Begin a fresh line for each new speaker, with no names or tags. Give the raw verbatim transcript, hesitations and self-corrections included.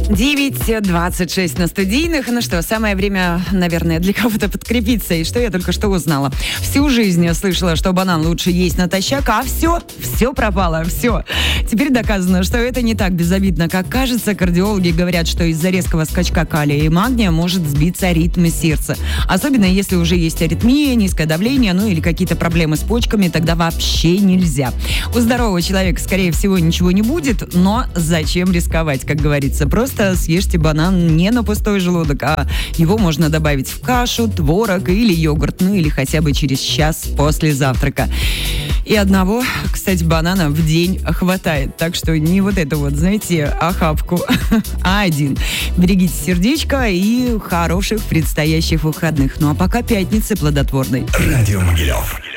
девять двадцать шесть на студийных. Ну что, самое время, наверное, для кого-то подкрепиться. И что я только что узнала. Всю жизнь я слышала, что банан лучше есть натощак, а все, все пропало, все. Теперь доказано, что это не так безобидно, как кажется. Кардиологи говорят, что из-за резкого скачка калия и магния может сбиться ритм сердца. Особенно если уже есть аритмия, низкое давление, ну или какие-то проблемы с почками, тогда вообще нельзя. У здорового человека, скорее всего, ничего не будет, но зачем рисковать, как говорится. Просто съешьте банан не на пустой желудок, а его можно добавить в кашу, творог или йогурт, ну или хотя бы через час после завтрака. И одного, кстати, банана в день хватает. Так что не вот это вот, знаете, охапку, а один. Берегите сердечко и хороших предстоящих выходных. Ну а пока пятницы плодотворной.
Радио Могилев.